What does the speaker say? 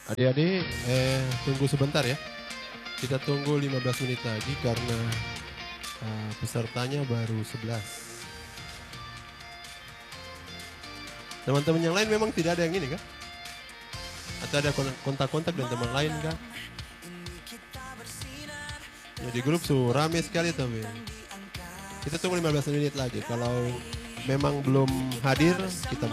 Adik-adik, tunggu sebentar ya. Kita tunggu 15 menit lagi karena pesertanya baru 11. Teman-teman yang lain memang tidak ada yang ini kah? Atau ada kontak-kontak dan teman lain kah? Ya, di grup rame sekali tapi. Kita tunggu 15 menit lagi. Kalau memang belum hadir, kita